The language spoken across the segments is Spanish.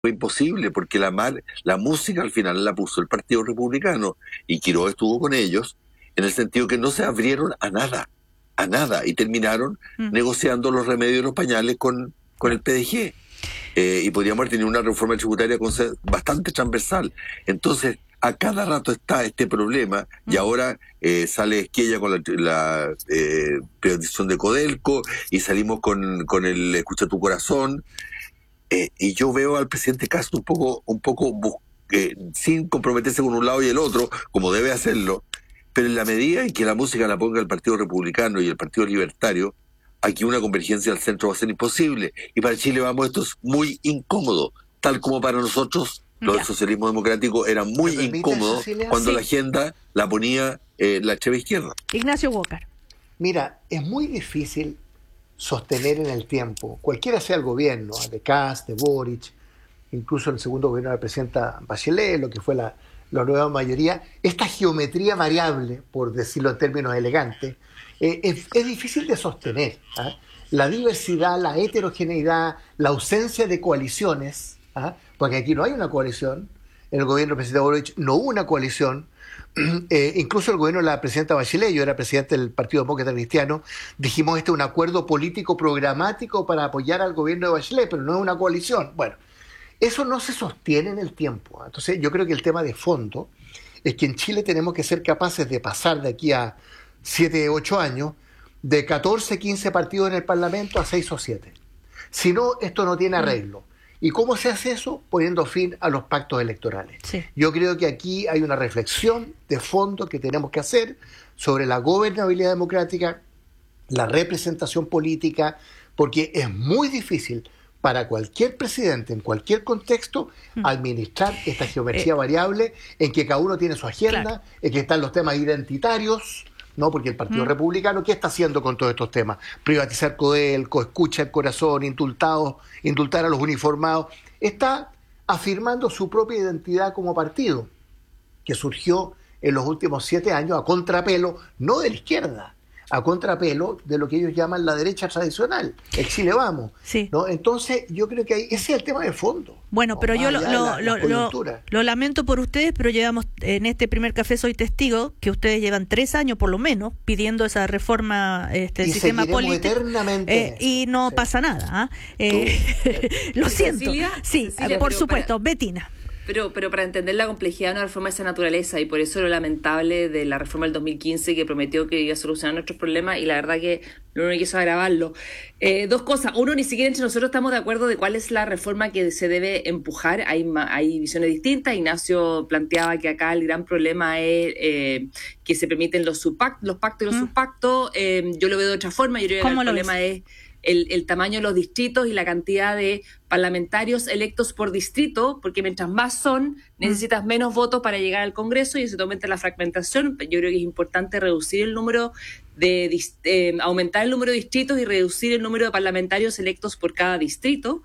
fue imposible porque la música al final la puso el Partido Republicano y Quiroga estuvo con ellos en el sentido que no se abrieron a nada, y terminaron negociando los remedios y los pañales con el PDG. Y podríamos haber tenido una reforma tributaria bastante transversal. Entonces, a cada rato está este problema, y ahora sale Esquella con la privatización de Codelco, y salimos con el Escucha tu corazón, y yo veo al presidente Castro un poco sin comprometerse con un lado y el otro, como debe hacerlo, pero en la medida en que la música la ponga el Partido Republicano y el Partido Libertario, aquí una convergencia al centro va a ser imposible. Y para Chile, esto es muy incómodo, tal como para nosotros lo del socialismo democrático era muy incómodo, Cecilia, cuando la agenda la ponía la extrema izquierda. Ignacio Walker. Mira, es muy difícil sostener en el tiempo, cualquiera sea el gobierno, de Kast, de Boric, incluso en el segundo gobierno de la presidenta Bachelet, lo que fue la nueva mayoría, esta geometría variable, por decirlo en términos elegantes, es difícil de sostener. La diversidad, la heterogeneidad, la ausencia de coaliciones, porque aquí no hay una coalición, en el gobierno del presidente Boric no hubo una coalición, incluso el gobierno de la presidenta Bachelet, yo era presidente del Partido Demócrata Cristiano, dijimos este es un acuerdo político programático para apoyar al gobierno de Bachelet, pero no es una coalición. Bueno, eso no se sostiene en el tiempo. Entonces yo creo que el tema de fondo es que en Chile tenemos que ser capaces de pasar de aquí a 7, 8 años, de 14, 15 partidos en el Parlamento a 6 o 7. Si no, esto no tiene arreglo. ¿Y cómo se hace eso? Poniendo fin a los pactos electorales. Sí. Yo creo que aquí hay una reflexión de fondo que tenemos que hacer sobre la gobernabilidad democrática, la representación política, porque es muy difícil para cualquier presidente, en cualquier contexto, administrar esta geometría variable en que cada uno tiene su agenda, claro, en que están los temas identitarios, ¿no? Porque el Partido Republicano, ¿qué está haciendo con todos estos temas? Privatizar Codelco, escucha el corazón, indultar a los uniformados. Está afirmando su propia identidad como partido, que surgió en los últimos 7 años a contrapelo, no de la izquierda, a contrapelo de lo que ellos llaman la derecha tradicional, el Chile Vamos. Sí. ¿No? Entonces, yo creo que ese es el tema de fondo. Bueno, pero yo lo lamento por ustedes, pero llevamos en este primer café, soy testigo, que ustedes llevan 3 años por lo menos pidiendo esa reforma del sistema político. Eternamente y no pasa nada. Lo siento. Cecilia, por supuesto. Betina. Pero para entender la complejidad de una reforma de esa naturaleza, y por eso lo lamentable de la reforma del 2015 que prometió que iba a solucionar nuestros problemas, y la verdad que lo único que hizo agravarlo. 2 cosas. Uno, ni siquiera entre nosotros estamos de acuerdo de cuál es la reforma que se debe empujar. Hay visiones distintas. Ignacio planteaba que acá el gran problema es que se permiten los pactos y los subpactos. Yo lo veo de otra forma. Yo creo que el problema es el tamaño de los distritos y la cantidad de parlamentarios electos por distrito, porque mientras más son, necesitas menos votos para llegar al Congreso y eso te aumenta la fragmentación. Yo creo que es importante reducir el número aumentar el número de distritos y reducir el número de parlamentarios electos por cada distrito.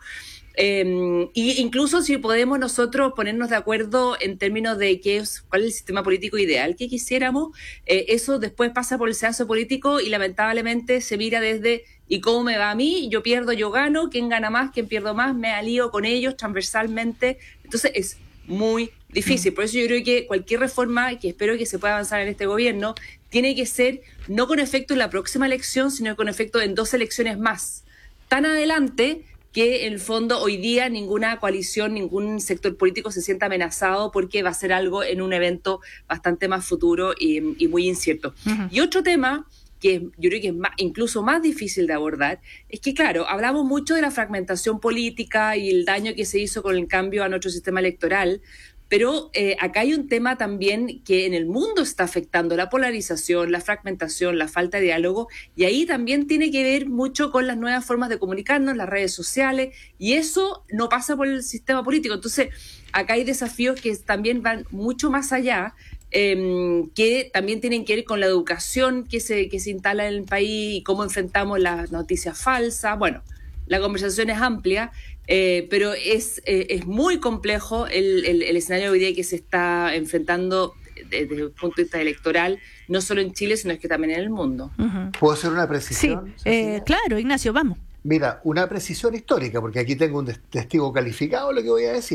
Y incluso si podemos nosotros ponernos de acuerdo en términos de cuál es el sistema político ideal que quisiéramos, eso después pasa por el sedazo político y lamentablemente se mira desde ¿y cómo me va a mí? Yo pierdo, yo gano, ¿quién gana más? ¿Quién pierdo más? Me alío con ellos transversalmente. Entonces es muy difícil. Por eso yo creo que cualquier reforma que espero que se pueda avanzar en este gobierno tiene que ser no con efecto en la próxima elección, sino con efecto en 2 elecciones más. Tan adelante que en el fondo hoy día ninguna coalición, ningún sector político se sienta amenazado porque va a ser algo en un evento bastante más futuro y muy incierto. Y otro tema que yo creo que es incluso más difícil de abordar, es que, claro, hablamos mucho de la fragmentación política y el daño que se hizo con el cambio a nuestro sistema electoral, pero acá hay un tema también que en el mundo está afectando la polarización, la fragmentación, la falta de diálogo, y ahí también tiene que ver mucho con las nuevas formas de comunicarnos, las redes sociales, y eso no pasa por el sistema político. Entonces, acá hay desafíos que también van mucho más allá, que también tienen que ver con la educación que se instala en el país y cómo enfrentamos las noticias falsas. Bueno, la conversación es amplia, pero es muy complejo el escenario hoy día que se está enfrentando desde el punto de vista electoral, no solo en Chile, sino es que también en el mundo. ¿Puedo hacer una precisión? Sí, claro, Ignacio, vamos. Mira, una precisión histórica, porque aquí tengo un testigo calificado de lo que voy a decir.